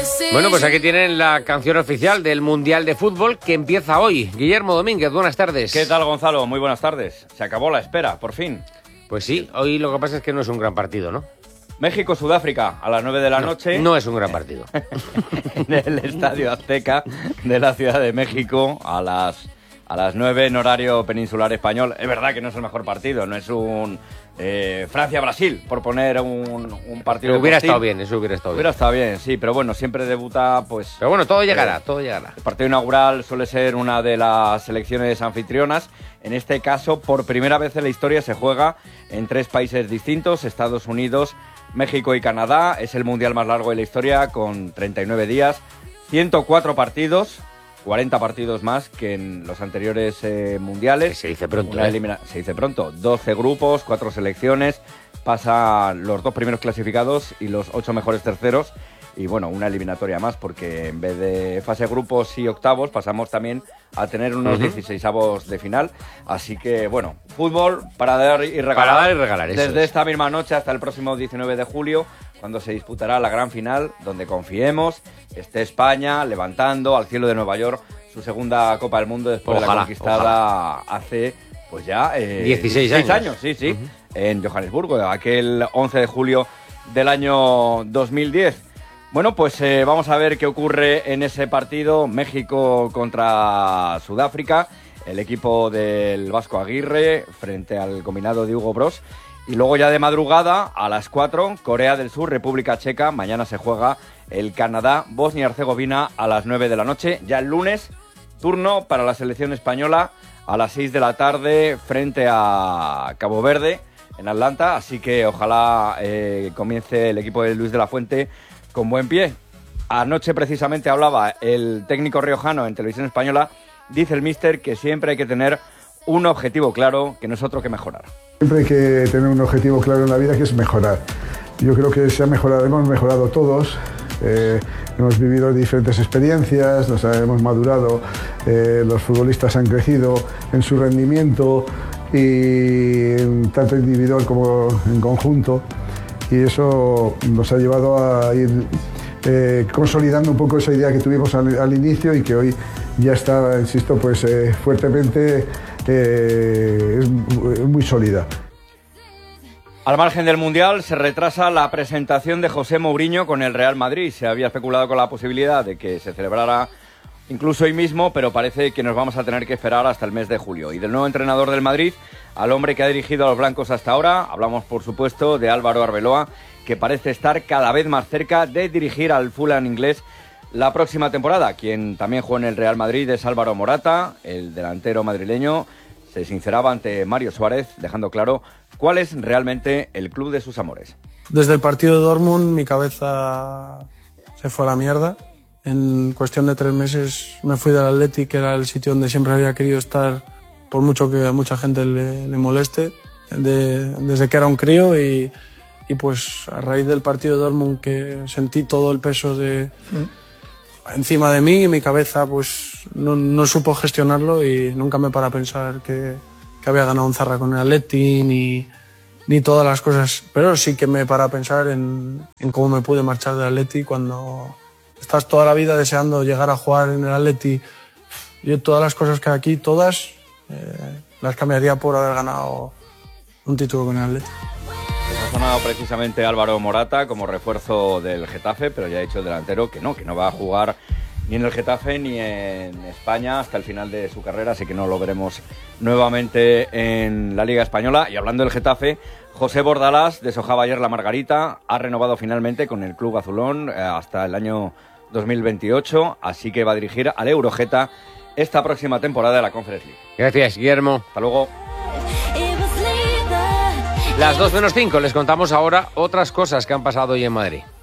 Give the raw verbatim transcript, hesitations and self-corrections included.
Bueno, pues aquí tienen la canción oficial del Mundial de Fútbol que empieza hoy. Guillermo Domínguez, buenas tardes. ¿Qué tal, Gonzalo? Muy buenas tardes. Se acabó la espera, por fin. Pues sí, hoy lo que pasa es que no es un gran partido, ¿no? México-Sudáfrica, a las nueve de la no, noche. No es un gran partido. En el Estadio Azteca de la Ciudad de México, a las, a las nueve en horario peninsular español. Es verdad que no es el mejor partido, no es un eh, Francia-Brasil, por poner un, un partido. Pero hubiera deportivo. estado bien, eso hubiera estado bien. Hubiera estado bien, sí, pero bueno, siempre debuta, pues... Pero bueno, todo llegará, eh, todo llegará. El partido inaugural suele ser una de las selecciones anfitrionas. En este caso, por primera vez en la historia se juega en tres países distintos, Estados Unidos, México y Canadá. Es el mundial más largo de la historia, con treinta y nueve días, ciento cuatro partidos, cuarenta partidos más que en los anteriores eh, mundiales. Que se dice pronto, Una ¿eh? elimina- Se dice pronto. doce grupos, cuatro selecciones, pasan los dos primeros clasificados y los ocho mejores terceros. Y bueno, una eliminatoria más, porque en vez de fase de grupos y octavos, pasamos también a tener unos Uh-huh. dieciseisavos de final. Así que, bueno, fútbol para dar y regalar. Para dar y regalar, eso Desde es. esta misma noche hasta el próximo diecinueve de julio, cuando se disputará la gran final, donde confiemos, esté España levantando al cielo de Nueva York su segunda Copa del Mundo después Ojalá, de la conquistada hace, pues ya... Eh, dieciséis años. Sí, sí, uh-huh. En Johannesburgo, aquel once de julio del año dos mil diez. Bueno, pues eh, vamos a ver qué ocurre en ese partido, México contra Sudáfrica, el equipo del Vasco Aguirre frente al combinado de Hugo Broos. Y luego ya de madrugada, a las cuatro, Corea del Sur, República Checa. Mañana se juega el Canadá, Bosnia y Herzegovina a las nueve de la noche. Ya el lunes, turno para la selección española a las seis de la tarde frente a Cabo Verde en Atlanta. Así que ojalá eh, comience el equipo de Luis de la Fuente con buen pie. Anoche precisamente hablaba el técnico riojano en Televisión Española. Dice el míster que siempre hay que tener un objetivo claro, que no es otro que mejorar. Siempre hay que tener un objetivo claro en la vida, que es mejorar. Yo creo que se ha mejorado, hemos mejorado todos, eh, hemos vivido diferentes experiencias, nos hemos madurado, eh, los futbolistas han crecido en su rendimiento, y tanto individual como en conjunto. Y eso nos ha llevado a ir eh, consolidando un poco esa idea que tuvimos al, al inicio y que hoy ya está, insisto, pues eh, fuertemente, eh, es muy sólida. Al margen del Mundial, se retrasa la presentación de José Mourinho con el Real Madrid. Se había especulado con la posibilidad de que se celebrara incluso hoy mismo, pero parece que nos vamos a tener que esperar hasta el mes de julio. Y del nuevo entrenador del Madrid, al hombre que ha dirigido a los blancos hasta ahora, hablamos por supuesto de Álvaro Arbeloa, que parece estar cada vez más cerca de dirigir al Fulham inglés la próxima temporada. Quien también juega en el Real Madrid es Álvaro Morata, el delantero madrileño. Se sinceraba ante Mario Suárez, dejando claro cuál es realmente el club de sus amores. Desde el partido de Dortmund mi cabeza se fue a la mierda. En cuestión de tres meses me fui del Atleti, que era el sitio donde siempre había querido estar, por mucho que a mucha gente le, le moleste, de, desde que era un crío. Y, y pues a raíz del partido de Dortmund, que sentí todo el peso de, mm. encima de mí, y mi cabeza pues no, no supo gestionarlo, y nunca me paré a pensar que, que había ganado un Zarra con el Atleti, ni, ni todas las cosas. Pero sí que me paré a pensar en, en cómo me pude marchar del Atleti cuando... Estás toda la vida deseando llegar a jugar en el Atleti. Yo todas las cosas que hay aquí, todas, eh, las cambiaría por haber ganado un título con el Atleti. Ha sonado precisamente Álvaro Morata como refuerzo del Getafe, pero ya ha dicho el delantero que no, que no va a jugar ni en el Getafe ni en España hasta el final de su carrera, así que no lo veremos nuevamente en la Liga Española. Y hablando del Getafe, José Bordalás deshojaba ayer la margarita, ha renovado finalmente con el club azulón eh, hasta el año dos mil veintiocho, así que va a dirigir al Eurogeta esta próxima temporada de la Conference League. Gracias, Guillermo. Hasta luego. Las dos menos cinco, les contamos ahora otras cosas que han pasado hoy en Madrid.